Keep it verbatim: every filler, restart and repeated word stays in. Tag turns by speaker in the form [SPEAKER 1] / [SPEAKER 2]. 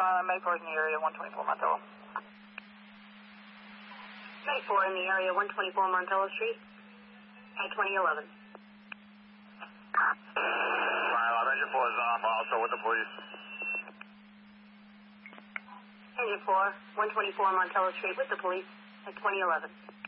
[SPEAKER 1] Uh, May four in the area, one twenty-four Montello.
[SPEAKER 2] May four in the area, one twenty-four Montello Street, at twenty eleven.
[SPEAKER 3] Mile Engine four is off, also with the police.
[SPEAKER 2] Engine four, one twenty-four Montello Street with the police at twenty eleven.